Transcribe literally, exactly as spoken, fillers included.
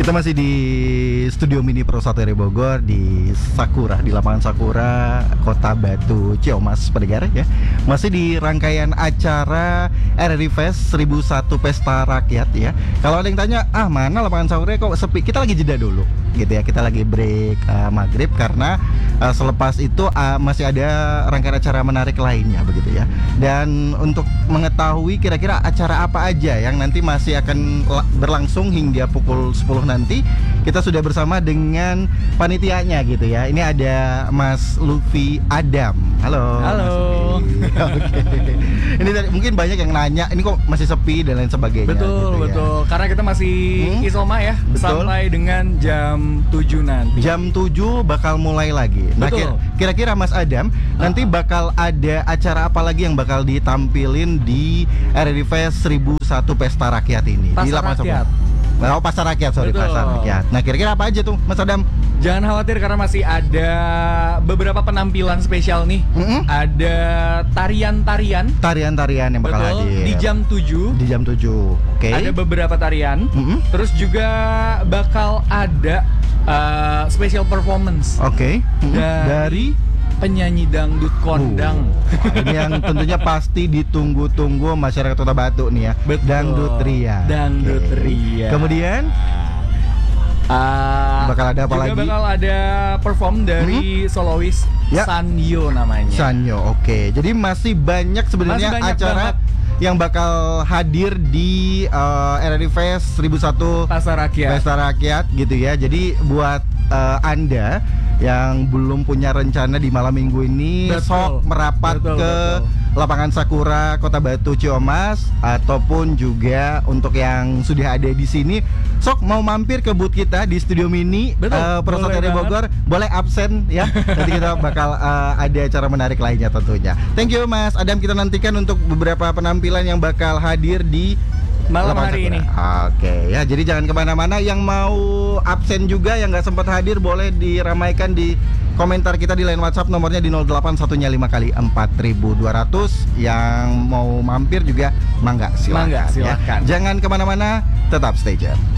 Kita masih di studio mini Pro satu R I Bogor di Sakura, di lapangan Sakura, Kota Batu, Ciamas, pendengar ya. Masih di rangkaian acara R R I Fest seribu satu Pesta Rakyat ya. Kalau ada yang tanya, ah mana lapangan Sakura kok sepi? Kita lagi jeda dulu gitu ya. Kita lagi break uh, maghrib karena uh, selepas itu uh, masih ada rangkaian acara menarik lainnya begitu ya. Dan untuk mengetahui kira-kira acara apa aja yang nanti masih akan berlangsung hingga pukul sepuluh nanti, kita sudah bersama dengan panitianya gitu ya. Ini ada Mas Lutfi Adam. Halo. Halo. Oke. Ini tadi mungkin banyak yang nanya, ini kok masih sepi dan lain sebagainya. Betul, gitu betul. Ya. Karena kita masih hmm? Isoma ya, betul. Sampai dengan jam tujuh nanti. Jam tujuh bakal mulai lagi. Nah, betul. Kira-kira Mas Adam, uh-huh. nanti bakal ada acara apa lagi yang bakal ditampilin di R R I Fest seribu satu Pesta Rakyat ini? Pasar di lapangan Rakyat. Oh, Pasar Rakyat, sorry, Betul. Pasar Rakyat. Nah, kira-kira apa aja tuh, Mas Adam? Jangan khawatir karena masih ada beberapa penampilan spesial nih. Mm-hmm. Ada tarian-tarian. Tarian-tarian yang bakal Betul, hadir di jam tujuh. Di jam tujuh. Oke. Okay. Ada beberapa tarian. Mm-hmm. Terus juga bakal ada uh, special performance. Oke. Okay. Mm-hmm. Dari, Dari penyanyi dangdut kondang. Uh, ini yang tentunya pasti ditunggu-tunggu masyarakat Kota Batu nih ya. Betul. Dangdut Ria. Dangdut okay. Ria. Kemudian Uh, bakal ada apa juga lagi? Juga bakal ada perform dari hmm? solois ya. Sanyo namanya. Sanyo, oke. Okay. Jadi masih banyak sebenarnya masih banyak acara banget yang bakal hadir di uh, R R I Fest seribu satu Pesta Rakyat. Pesta Rakyat gitu ya. Jadi buat uh, Anda yang belum punya rencana di malam minggu ini, betul, sok merapat betul, ke betul. Lapangan Sakura Kota Batu Ciamas, ataupun juga untuk yang sudah ada di sini, sok mau mampir ke booth kita di studio mini uh, Pro satu R I Bogor, boleh absen ya. Nanti kita bakal uh, ada acara menarik lainnya tentunya. Thank you Mas Adam, kita nantikan untuk beberapa penampilan yang bakal hadir di malam hari ini. Oke ya, jadi jangan kemana-mana. Yang mau absen juga, yang nggak sempat hadir, boleh diramaikan di komentar kita di line WhatsApp, nomornya di nol delapan satu lima kali empat ribu dua ratus. Yang mau mampir juga mangga silakan. Mangga silakan. Ya. Jangan kemana-mana, tetap stay tune.